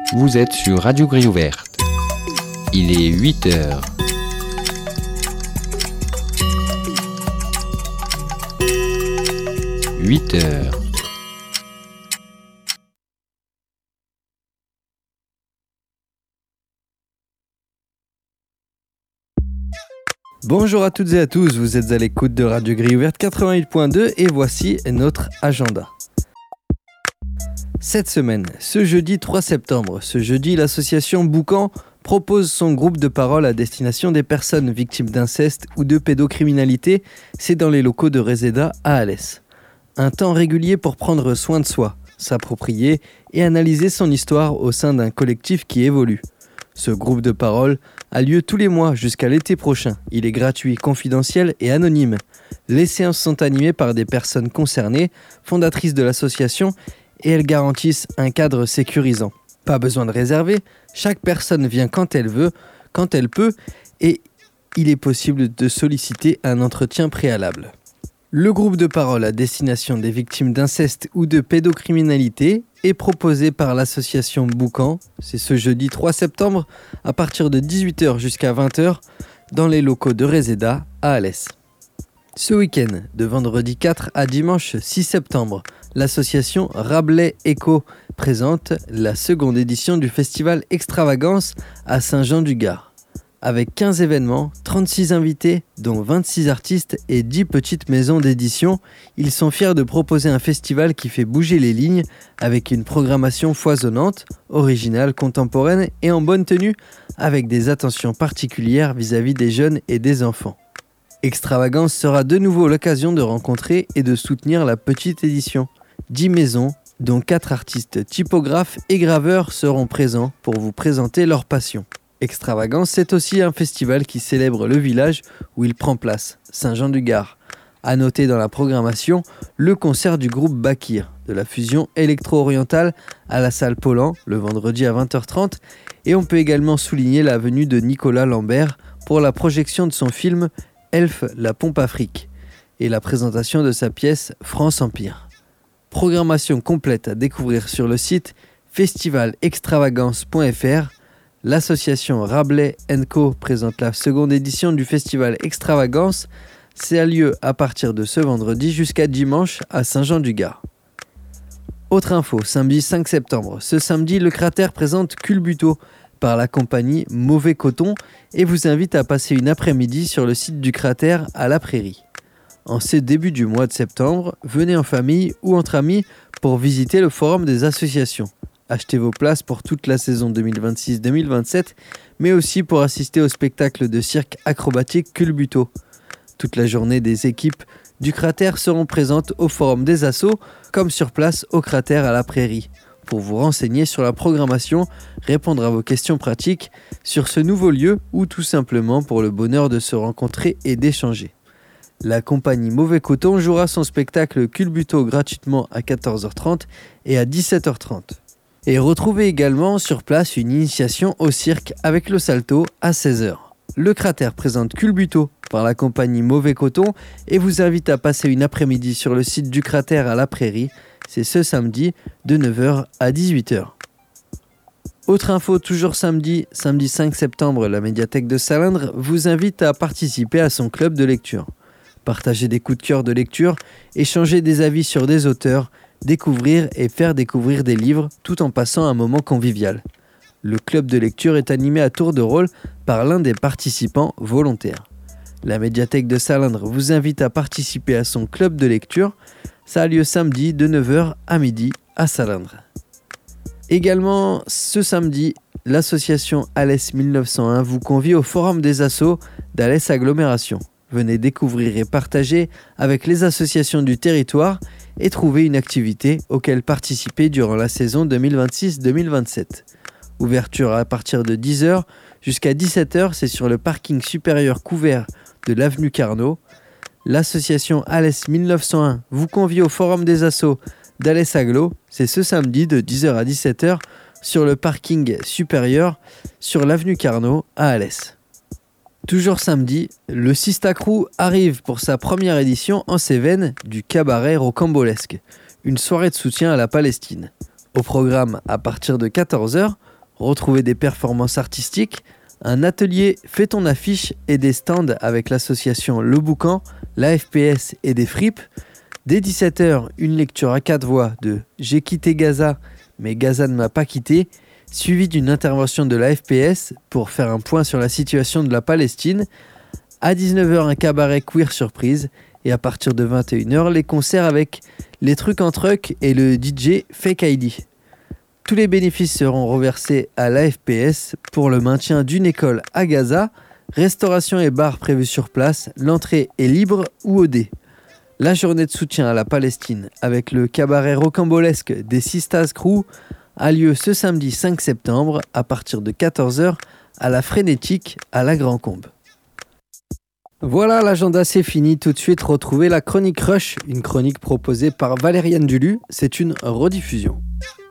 Vous êtes sur Radio Grille Ouverte. Il est 8h. Bonjour à toutes et à tous, vous êtes à l'écoute de Radio Grille Ouverte 88.2 et voici notre agenda. Cette semaine, ce jeudi 3 septembre, l'association Boucan propose son groupe de parole à destination des personnes victimes d'inceste ou de pédocriminalité. C'est dans les locaux de Reseda à Alès. Un temps régulier pour prendre soin de soi, s'approprier et analyser son histoire au sein d'un collectif qui évolue. Ce groupe de parole a lieu tous les mois jusqu'à l'été prochain. Il est gratuit, confidentiel et anonyme. Les séances sont animées par des personnes concernées, fondatrices de l'association, et elles garantissent un cadre sécurisant. Pas besoin de réserver, chaque personne vient quand elle veut, quand elle peut, et il est possible de solliciter un entretien préalable. Le groupe de parole à destination des victimes d'inceste ou de pédocriminalité est proposé par l'association Boucan. C'est ce jeudi 3 septembre à partir de 18h jusqu'à 20h dans les locaux de Reseda à Alès. Ce week-end, de vendredi 4 à dimanche 6 septembre, l'association Rabelais Eco présente la seconde édition du festival Extravagance à Saint-Jean-du-Gard. Avec 15 événements, 36 invités, dont 26 artistes et 10 petites maisons d'édition, ils sont fiers de proposer un festival qui fait bouger les lignes avec une programmation foisonnante, originale, contemporaine et en bonne tenue, avec des attentions particulières vis-à-vis des jeunes et des enfants. Extravagance sera de nouveau l'occasion de rencontrer et de soutenir la petite édition. 10 maisons, dont 4 artistes typographes et graveurs seront présents pour vous présenter leur passion. Extravagance, c'est aussi un festival qui célèbre le village où il prend place, Saint-Jean-du-Gard. À noter dans la programmation, le concert du groupe Bakir, de la fusion électro-orientale à la salle Paulan, le vendredi à 20h30. Et on peut également souligner la venue de Nicolas Lambert pour la projection de son film Elf, la pompe Afrique et la présentation de sa pièce France Empire. Programmation complète à découvrir sur le site festivalextravagance.fr. L'association Rabelais & Co présente la seconde édition du festival Extravagance. C'est à lieu à partir de ce vendredi jusqu'à dimanche à Saint-Jean-du-Gard. Autre info, samedi 5 septembre. Ce samedi, le Cratère présente Culbuto par la compagnie Mauvais Coton et vous invite à passer une après-midi sur le site du Cratère à la Prairie. En ce début du mois de septembre, venez en famille ou entre amis pour visiter le forum des associations. Achetez vos places pour toute la saison 2026-2027, mais aussi pour assister au spectacle de cirque acrobatique Culbuto. Toute la journée, des équipes du Cratère seront présentes au forum des assos, comme sur place au Cratère à la Prairie, pour vous renseigner sur la programmation, répondre à vos questions pratiques sur ce nouveau lieu ou tout simplement pour le bonheur de se rencontrer et d'échanger. La compagnie Mauvais Coton jouera son spectacle Culbuto gratuitement à 14h30 et à 17h30. Et retrouvez également sur place une initiation au cirque avec le salto à 16h. Le Cratère présente Culbuto par la compagnie Mauvais Coton et vous invite à passer une après-midi sur le site du Cratère à la Prairie. C'est ce samedi de 9h à 18h. Autre info, toujours samedi 5 septembre, la médiathèque de Salindre vous invite à participer à son club de lecture. Partager des coups de cœur de lecture, échanger des avis sur des auteurs, découvrir et faire découvrir des livres tout en passant un moment convivial. Le club de lecture est animé à tour de rôle par l'un des participants volontaires. La médiathèque de Salindre vous invite à participer à son club de lecture. Ça a lieu samedi de 9h à midi à Salindre. Également ce samedi, l'association Alès 1901 vous convie au forum des assos d'Alès Agglomération. Venez découvrir et partager avec les associations du territoire et trouver une activité auquel participer durant la saison 2026-2027. Ouverture à partir de 10h jusqu'à 17h, c'est sur le parking supérieur couvert de l'avenue Carnot. L'association Alès 1901 vous convie au forum des assos d'Alès Agglo. C'est ce samedi de 10h à 17h sur le parking supérieur sur l'avenue Carnot à Alès. Toujours samedi, le Sista Crew arrive pour sa première édition en Cévennes du cabaret rocambolesque, une soirée de soutien à la Palestine. Au programme, à partir de 14h, Retrouvez des performances artistiques, un atelier Fais ton affiche et des stands avec l'association Le Boucan, l'AFPS et des fripes. Dès 17h, une lecture à 4 voix de J'ai quitté Gaza, mais Gaza ne m'a pas quitté, suivie d'une intervention de l'AFPS pour faire un point sur la situation de la Palestine. À 19h, un cabaret queer surprise. Et à partir de 21h, les concerts avec les trucs en truck et le DJ Fake ID. Tous les bénéfices seront reversés à l'AFPS pour le maintien d'une école à Gaza. Restauration et bar prévus sur place. L'entrée est libre ou OD. La journée de soutien à la Palestine avec le cabaret rocambolesque des Sistas Crew a lieu ce samedi 5 septembre à partir de 14h à la Frénétique à la Grand-Combe. Voilà, l'agenda c'est fini. Tout de suite, retrouvez la chronique Rush, une chronique proposée par Valériane Dulu. C'est une rediffusion.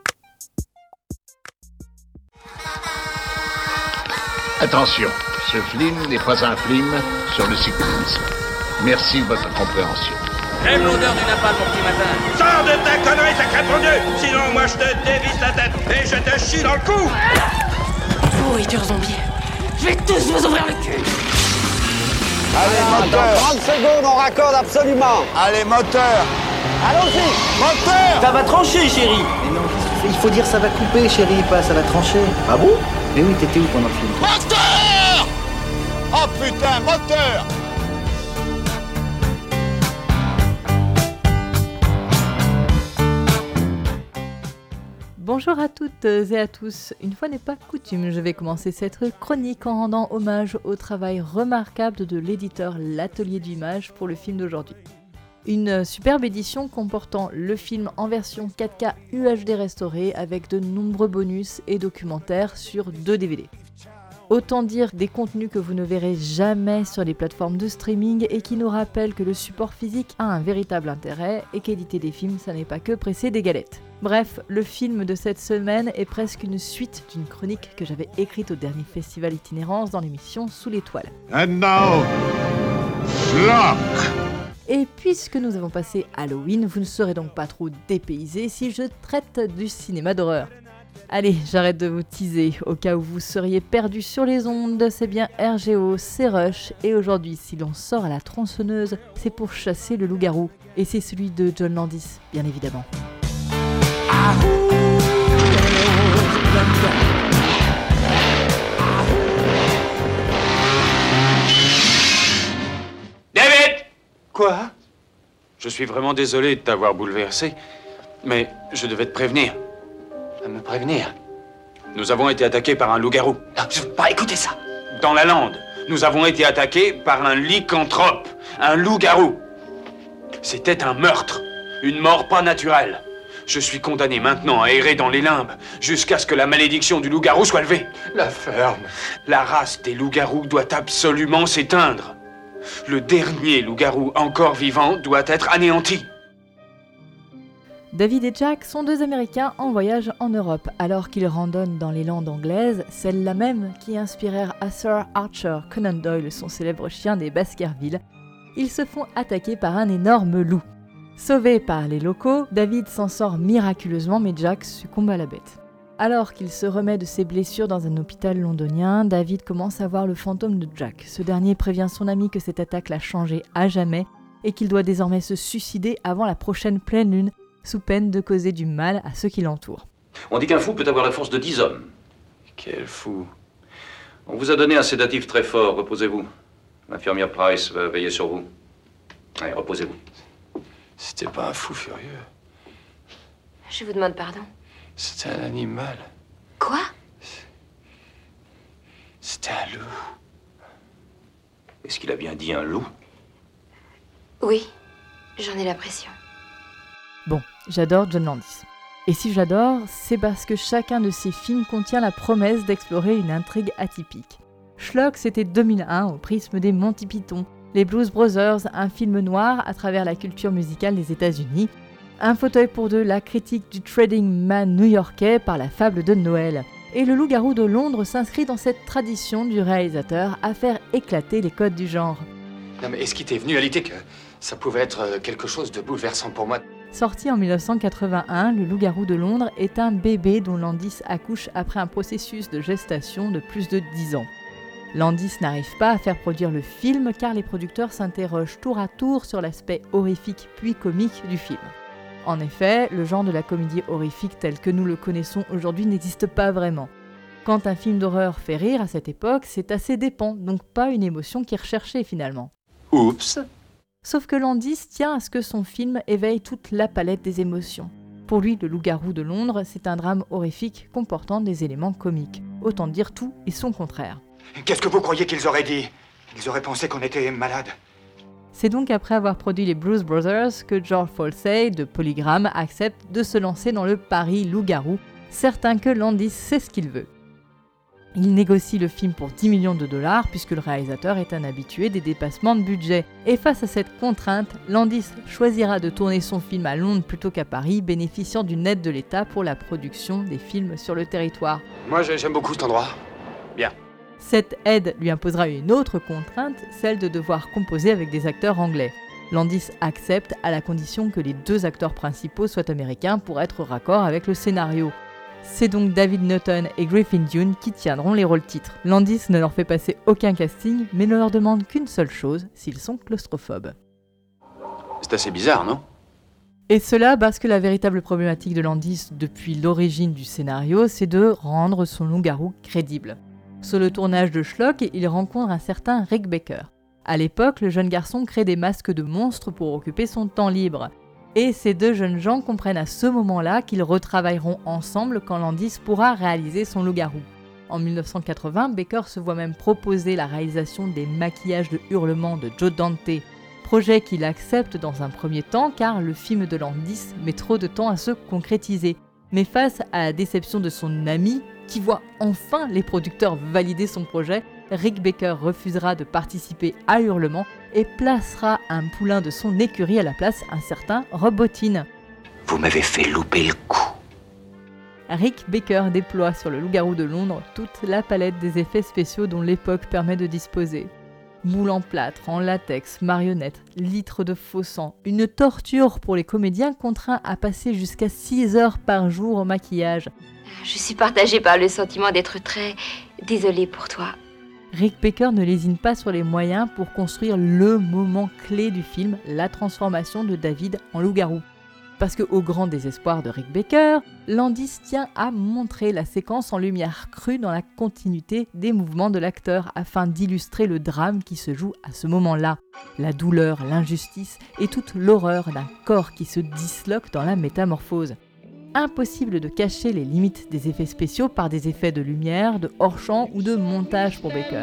Attention, ce film n'est pas un film sur le cyclisme. Merci de votre compréhension. J'aime l'odeur du napalm, mon petit matin. Sors de ta connerie, sacré ton Dieu! Sinon, moi, je te dévisse la tête et je te chie dans le cou! Pourriture zombie. Je vais tous vous ouvrir le cul. Allez, moteur! Dans 30 secondes, on raccorde absolument! Allez, moteur! Allons-y! Moteur! Ça va trancher, chérie! Mais non, qu'est-ce que tu fais? Il faut dire ça va couper, chérie, pas ça va trancher. Ah bon? Mais oui, t'étais où pendant le film? Moteur! Oh putain, moteur! Bonjour à toutes et à tous. Une fois n'est pas coutume, je vais commencer cette chronique en rendant hommage au travail remarquable de l'éditeur L'Atelier d'Images pour le film d'aujourd'hui. Une superbe édition comportant le film en version 4K UHD restauré avec de nombreux bonus et documentaires sur 2 DVD. Autant dire des contenus que vous ne verrez jamais sur les plateformes de streaming et qui nous rappellent que le support physique a un véritable intérêt et qu'éditer des films, ça n'est pas que presser des galettes. Bref, le film de cette semaine est presque une suite d'une chronique que j'avais écrite au dernier festival Itinérance dans l'émission Sous l'étoile. And now, Flock! Et puisque nous avons passé Halloween, vous ne serez donc pas trop dépaysés si je traite du cinéma d'horreur. Allez, j'arrête de vous teaser, au cas où vous seriez perdus sur les ondes, c'est bien RGO, c'est Rush, et aujourd'hui, si l'on sort à la tronçonneuse, c'est pour chasser le loup-garou, et c'est celui de John Landis, bien évidemment. David! Quoi? Je suis vraiment désolé de t'avoir bouleversé, mais je devais te prévenir. Me prévenir? Nous avons été attaqués par un loup-garou. Non, je veux pas écouter ça. Dans la lande, nous avons été attaqués par un lycanthrope, un loup-garou. C'était un meurtre, une mort pas naturelle. Je suis condamné maintenant à errer dans les limbes jusqu'à ce que la malédiction du loup-garou soit levée. La ferme. La race des loups-garous doit absolument s'éteindre. Le dernier loup-garou encore vivant doit être anéanti. David et Jack sont 2 Américains en voyage en Europe, alors qu'ils randonnent dans les landes anglaises, celles-là même qui inspirèrent à Sir Arthur Conan Doyle son célèbre chien des Baskerville. Ils se font attaquer par un énorme loup. Sauvé par les locaux, David s'en sort miraculeusement, mais Jack succombe à la bête. Alors qu'il se remet de ses blessures dans un hôpital londonien, David commence à voir le fantôme de Jack. Ce dernier prévient son ami que cette attaque l'a changé à jamais et qu'il doit désormais se suicider avant la prochaine pleine lune, sous peine de causer du mal à ceux qui l'entourent. On dit qu'un fou peut avoir la force de 10 hommes. Quel fou. On vous a donné un sédatif très fort, reposez-vous. L'infirmière Price va veiller sur vous. Allez, reposez-vous. C'était pas un fou furieux. Je vous demande pardon. C'était un animal. Quoi? C'était un loup. Est-ce qu'il a bien dit un loup? Oui, j'en ai l'impression. Bon, j'adore John Landis. Et si j'adore, c'est parce que chacun de ses films contient la promesse d'explorer une intrigue atypique. Schlock, c'était 2001 au prisme des Monty Python. Les Blues Brothers, un film noir à travers la culture musicale des États-Unis. Un fauteuil pour 2, la critique du trading man new-yorkais par la fable de Noël. Et le loup-garou de Londres s'inscrit dans cette tradition du réalisateur à faire éclater les codes du genre. Non mais est-ce qu'il t'est venu à l'idée que ça pouvait être quelque chose de bouleversant pour moi? Sorti en 1981, Le Loup-garou de Londres est un bébé dont Landis accouche après un processus de gestation de plus de 10 ans. Landis n'arrive pas à faire produire le film car les producteurs s'interrogent tour à tour sur l'aspect horrifique puis comique du film. En effet, le genre de la comédie horrifique tel que nous le connaissons aujourd'hui n'existe pas vraiment. Quand un film d'horreur fait rire à cette époque, c'est assez dépend, donc pas une émotion qui est recherchée finalement. Oups. Sauf que Landis tient à ce que son film éveille toute la palette des émotions. Pour lui, Le Loup-garou de Londres, c'est un drame horrifique comportant des éléments comiques. Autant dire tout et son contraire. Qu'est-ce que vous croyez qu'ils auraient dit? Ils auraient pensé qu'on était malades. C'est donc après avoir produit les Blues Brothers que George Folsey de Polygram accepte de se lancer dans le pari loup-garou, certain que Landis sait ce qu'il veut. Il négocie le film pour 10 millions de dollars puisque le réalisateur est un habitué des dépassements de budget. Et face à cette contrainte, Landis choisira de tourner son film à Londres plutôt qu'à Paris, bénéficiant d'une aide de l'État pour la production des films sur le territoire. Moi, j'aime beaucoup cet endroit. Bien. Cette aide lui imposera une autre contrainte, celle de devoir composer avec des acteurs anglais. Landis accepte à la condition que les 2 acteurs principaux soient américains pour être raccord avec le scénario. C'est donc David Naughton et Griffin Dunne qui tiendront les rôles titres. Landis ne leur fait passer aucun casting, mais ne leur demande qu'une seule chose, s'ils sont claustrophobes. C'est assez bizarre, non? Et cela parce que la véritable problématique de Landis depuis l'origine du scénario, c'est de rendre son loup-garou crédible. Sur le tournage de Schlock, il rencontre un certain Rick Baker. À l'époque, le jeune garçon crée des masques de monstres pour occuper son temps libre. Et ces 2 jeunes gens comprennent à ce moment-là qu'ils retravailleront ensemble quand Landis pourra réaliser son loup-garou. En 1980, Baker se voit même proposer la réalisation des maquillages de hurlements de Joe Dante, projet qu'il accepte dans un premier temps car le film de Landis met trop de temps à se concrétiser. Mais face à la déception de son ami, qui voit enfin les producteurs valider son projet, Rick Baker refusera de participer à Hurlement et placera un poulain de son écurie à la place, un certain Rob Bottin. Vous m'avez fait louper le coup. Rick Baker déploie sur Le Loup-garou de Londres toute la palette des effets spéciaux dont l'époque permet de disposer. Moules en plâtre, en latex, marionnettes, litres de faux sang, une torture pour les comédiens contraints à passer jusqu'à 6 heures par jour au maquillage. Je suis partagée par le sentiment d'être très désolée pour toi. Rick Baker ne lésine pas sur les moyens pour construire le moment clé du film, la transformation de David en loup-garou. Parce que, au grand désespoir de Rick Baker, Landis tient à montrer la séquence en lumière crue dans la continuité des mouvements de l'acteur afin d'illustrer le drame qui se joue à ce moment-là. La douleur, l'injustice et toute l'horreur d'un corps qui se disloque dans la métamorphose. Impossible de cacher les limites des effets spéciaux par des effets de lumière, de hors-champ ou de montage pour Baker.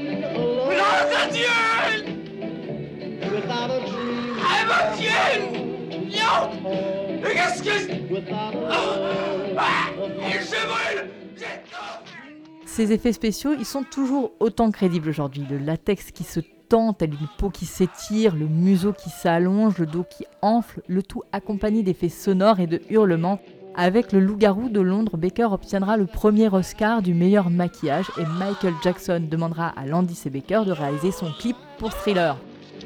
Ces effets spéciaux, ils sont toujours autant crédibles aujourd'hui. Le latex qui se tend, telle une peau qui s'étire, le museau qui s'allonge, le dos qui enfle, le tout accompagné d'effets sonores et de hurlements. Avec Le Loup-garou de Londres, Baker obtiendra le premier Oscar du meilleur maquillage et Michael Jackson demandera à Landis et Baker de réaliser son clip pour Thriller.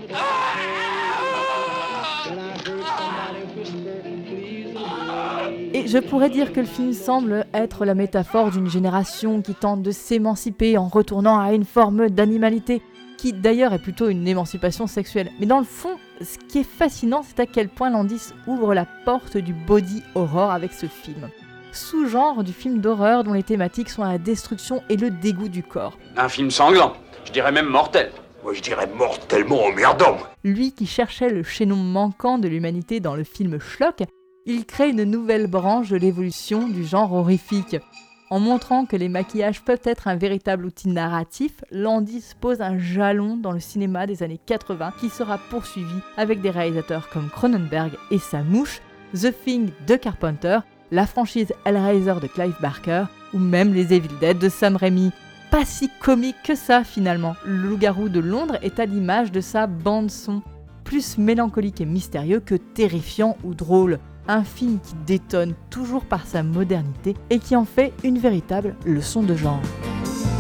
Et je pourrais dire que le film semble être la métaphore d'une génération qui tente de s'émanciper en retournant à une forme d'animalité, qui d'ailleurs est plutôt une émancipation sexuelle. Mais dans le fond, ce qui est fascinant, c'est à quel point Landis ouvre la porte du body horror avec ce film. Sous-genre du film d'horreur dont les thématiques sont la destruction et le dégoût du corps. Un film sanglant, je dirais même mortel. Moi je dirais mortellement emmerdant. Lui qui cherchait le chaînon manquant de l'humanité dans le film Schlock, il crée une nouvelle branche de l'évolution du genre horrifique. En montrant que les maquillages peuvent être un véritable outil narratif, Landis pose un jalon dans le cinéma des années 80 qui sera poursuivi avec des réalisateurs comme Cronenberg et sa mouche, The Thing de Carpenter, la franchise Hellraiser de Clive Barker ou même les Evil Dead de Sam Raimi. Pas si comique que ça finalement, Le Loup-garou de Londres est à l'image de sa bande-son, plus mélancolique et mystérieux que terrifiant ou drôle. Un film qui détonne toujours par sa modernité et qui en fait une véritable leçon de genre.